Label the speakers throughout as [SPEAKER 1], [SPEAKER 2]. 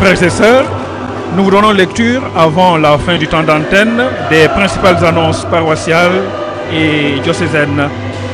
[SPEAKER 1] Frères et sœurs, nous vous donnons lecture avant la fin du temps d'antenne des principales annonces paroissiales et diocésaines.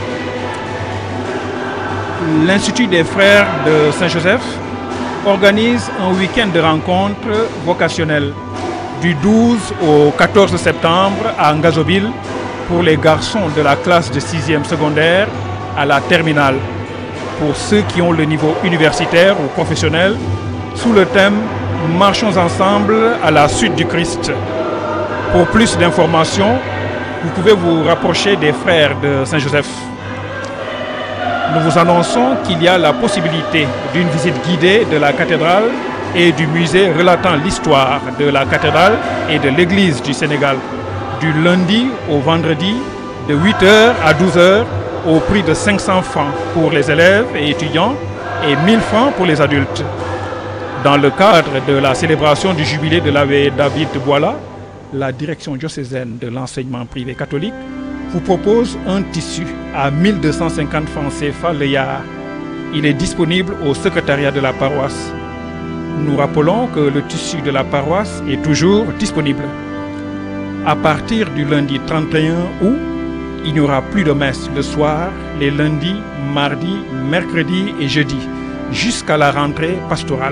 [SPEAKER 1] L'Institut des Frères de Saint-Joseph organise un week-end de rencontres vocationnelles du 12 au 14 septembre à Ngazobile pour les garçons de la classe de 6e secondaire à la terminale. Pour ceux qui ont le niveau universitaire ou professionnel, sous le thème « Marchons ensemble à la suite du Christ ». Pour plus d'informations, vous pouvez vous rapprocher des frères de Saint-Joseph. Nous vous annonçons qu'il y a la possibilité d'une visite guidée de la cathédrale et du musée relatant l'histoire de la cathédrale et de l'église du Sénégal, du lundi au vendredi de 8h à 12h au prix de 500 francs pour les élèves et étudiants et 1000 francs pour les adultes. Dans le cadre de la célébration du jubilé de l'abbé David Boila, la direction diocésaine de l'enseignement privé catholique vous propose un tissu à 1250 francs CFA le yard. Il est disponible au secrétariat de la paroisse. Nous rappelons que le tissu de la paroisse est toujours disponible. À partir du lundi 31 août, il n'y aura plus de messe le soir, les lundis, mardis, mercredis et jeudis, jusqu'à la rentrée pastorale.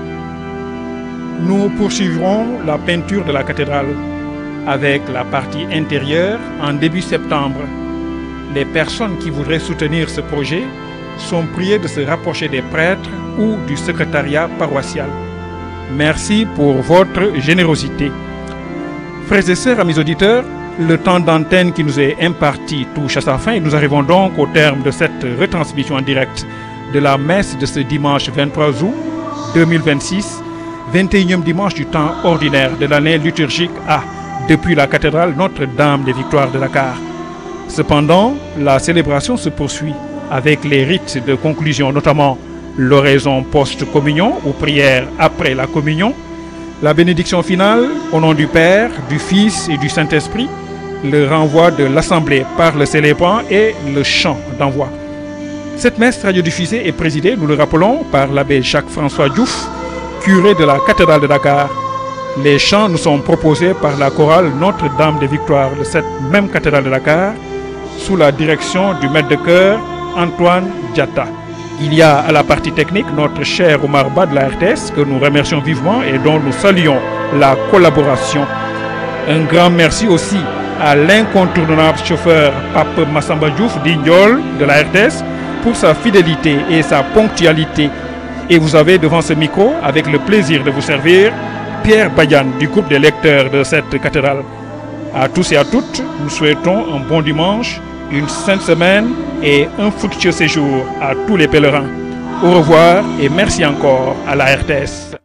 [SPEAKER 1] Nous poursuivrons la peinture de la cathédrale avec la partie intérieure en début septembre. Les personnes qui voudraient soutenir ce projet sont priées de se rapprocher des prêtres ou du secrétariat paroissial. Merci pour votre générosité. Frères et sœurs, amis auditeurs, le temps d'antenne qui nous est imparti touche à sa fin et nous arrivons donc au terme de cette retransmission en direct de la messe de ce dimanche 23 août 2026, 21e dimanche du temps ordinaire de l'année liturgique A, depuis la cathédrale Notre-Dame des Victoires de Dakar. Cependant, la célébration se poursuit avec les rites de conclusion, notamment l'oraison post-communion ou prière après la communion, la bénédiction finale au nom du Père, du Fils et du Saint-Esprit, le renvoi de l'Assemblée par le célébrant et le chant d'envoi. Cette messe radiodiffusée est présidée, nous le rappelons, par l'abbé Jacques-François Diouf, curé de la cathédrale de Dakar. Les chants nous sont proposés par la chorale Notre-Dame des Victoires de cette même cathédrale de Dakar, sous la direction du maître de chœur Antoine Diatta. Il y a à la partie technique notre cher Omar Ba de la RTS, que nous remercions vivement et dont nous saluons la collaboration. Un grand merci aussi à l'incontournable chauffeur Pape Massamba Diouf d'Ignol de la RTS pour sa fidélité et sa ponctualité. Et vous avez devant ce micro, avec le plaisir de vous servir, Pierre Badiane du groupe des lecteurs de cette cathédrale. À tous et à toutes, nous souhaitons un bon dimanche, une sainte semaine et un fructueux séjour à tous les pèlerins. Au revoir et merci encore à la RTS.